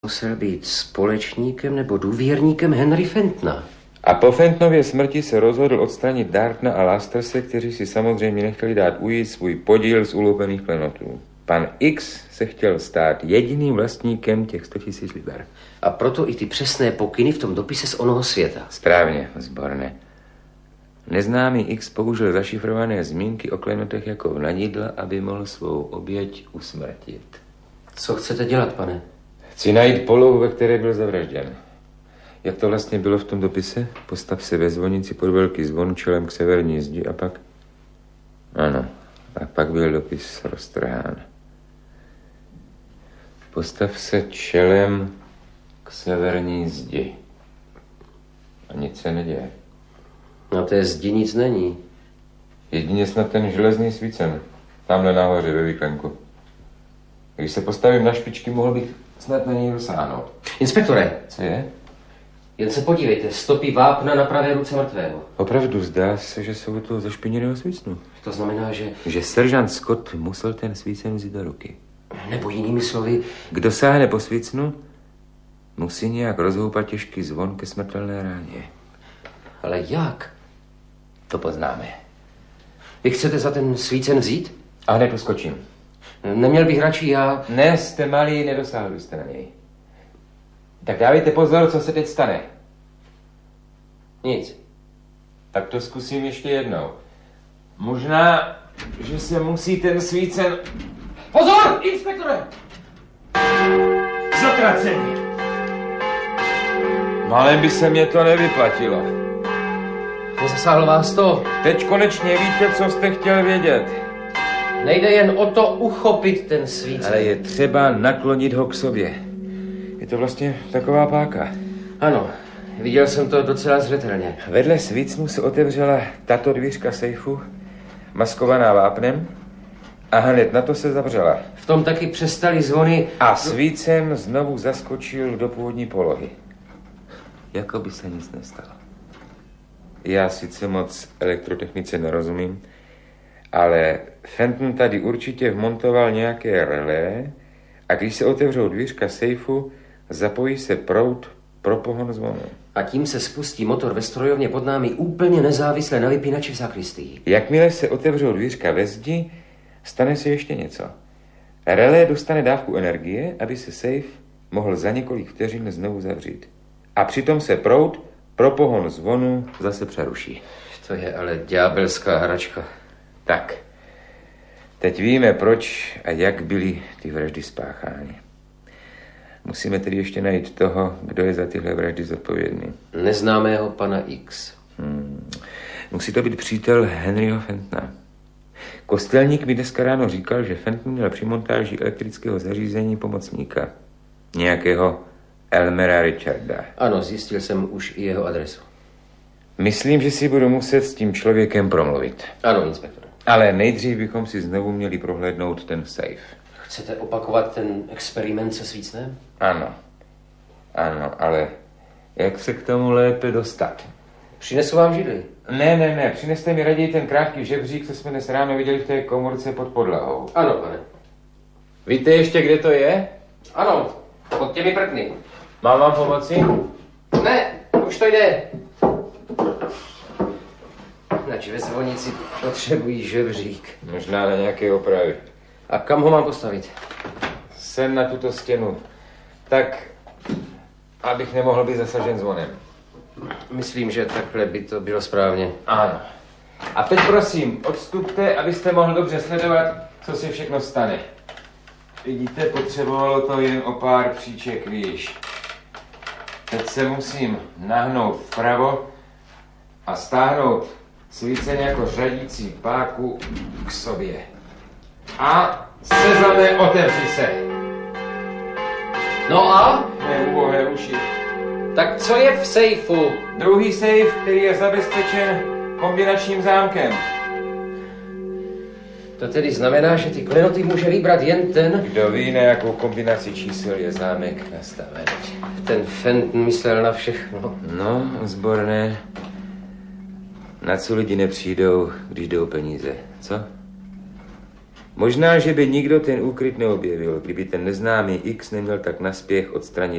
Musel být společníkem nebo důvěrníkem Henry Fentona. A po Fentonově smrti se rozhodl odstranit Dartna a Lasterse, kteří si samozřejmě nechtěli dát ujít svůj podíl z ulopených klenotů. Pan X se chtěl stát jediným vlastníkem těch 100 000 liber. A proto i ty přesné pokyny v tom dopise z onoho světa. Správně, Zborne. Neznámý X použil zašifrované zmínky o klenotech jako vnadidla, aby mohl svou oběť usmrtit. Co chcete dělat, pane? Chci najít polohu, ve které byl zavražděn. Jak to vlastně bylo v tom dopise? Postav se ve zvonici pod velký zvon čelem k severní zdi a pak... Ano, a pak byl dopis roztrhán. Postav se čelem k severní zdi. A nic se neděje. Na té zdi nic není. Jedině snad ten železný svícen. Tamhle nahoře ve výklenku. Když se postavím na špičky, mohl bych snad na něj dosáhnout. Inspektore. Co je? Jen se podívejte, stopy vápna na pravé ruce mrtvého. Opravdu zdá se, že jsou to zašpiněného svícnu. To znamená, že... Že seržant Scott musel ten svícen vzít do ruky. Nebo jinými slovy... Kdo sáhne po svícnu, musí nějak rozhoupat těžký zvon ke smrtelné ráně. Ale jak? To poznáme. Vy chcete za ten svícen vzít? A hned uskočím. Neměl bych radši já... Ne, jste malý, nedosáhli jste na něj. Tak dávejte pozor, co se teď stane. Nic. Tak to zkusím ještě jednou. Možná, že se musí ten svícen... Pozor, inspektore! Zatracení. Malem by se mě to nevyplatilo. Nezasáhlo vás to? Teď konečně víte, co jste chtěl vědět. Nejde jen o to uchopit ten svícen. Ale je třeba naklonit ho k sobě. Je to vlastně taková páka. Ano, viděl jsem to docela zřetelně. Vedle svícnu se otevřela tato dvířka sejfu, maskovaná vápnem, a hned na to se zavřela. V tom taky přestaly zvony... A svícen znovu zaskočil do původní polohy. Jako by se nic nestalo. Já sice moc elektrotechnice nerozumím, ale Fenton tady určitě vmontoval nějaké relé a když se otevřou dvířka sejfu, zapojí se proud pro pohon zvonu. A tím se spustí motor ve strojovně pod námi úplně nezávisle na vypínači v sakristii. Jakmile se otevřou dvířka ve zdi, stane se ještě něco. Relé dostane dávku energie, aby se sejf mohl za několik vteřin znovu zavřít. A přitom se proud pro pohon zvonu zase přeruší. To je ale ďábelská hračka. Tak, teď víme, proč a jak byly ty vraždy spáchány. Musíme tedy ještě najít toho, kdo je za tyhle vraždy zodpovědný. Neznámého pana X. Musí to být přítel Henryho Fentona. Kostelník mi dneska ráno říkal, že Fenton měl při montáži elektrického zařízení pomocníka. Nějakého Elmera Richarda. Ano, zjistil jsem už i jeho adresu. Myslím, že si budu muset s tím člověkem promluvit. Ano, inspektor. Ale nejdřív bychom si znovu měli prohlédnout ten safe. Chcete opakovat ten experiment se svícnem? Ano, ale jak se k tomu lépe dostat? Přinesu vám židli. Ne, přineste mi raději ten krátký žebřík, co jsme dnes ráno viděli v té komorce pod podlahou. Ano, pane. Víte ještě, kde to je? Ano, pod těmi prkny. Mám vám pomoci? Ne, už to jde. Nač ve zvonici potřebují žebřík. Možná na nějaké opravy. A kam ho mám postavit? Sem na tuto stěnu. Tak, abych nemohl být zasažen zvonem. Myslím, že takhle by to bylo správně. Ano. A teď prosím, odstupte, abyste mohl dobře sledovat, co se všechno stane. Vidíte, potřebovalo to jen o pár příček výš. Teď se musím nahnout vpravo a stáhnout svícen jako řadící páku k sobě. A sezame, otevři se. No a? Neubohé uši. Tak co je v sejfu? Druhý sejf, který je zabezpečen kombinačním zámkem. To tedy znamená, že ty klenoty může vybrat jen ten... Kdo ví, na jakou kombinaci čísel je zámek nastaven. Ten Fenton myslel na všechno. No, Zborné. Na co lidi nepřijdou, když jdou peníze, co? Možná, že by nikdo ten úkryt neobjevil, kdyby ten neznámý X neměl tak naspěch odstranit